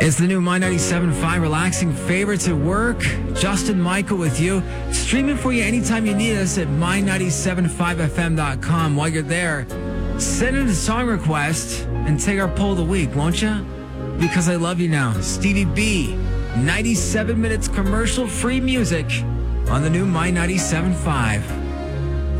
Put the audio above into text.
It's the new My 97.5 relaxing favorites at work. Justin Michael with you. Streaming for you anytime you need us at my975fm.com. While you're there, send in a song request and take our poll of the week, won't you? Because I love you now. Stevie B, 97 minutes commercial-free music on the new My 97.5.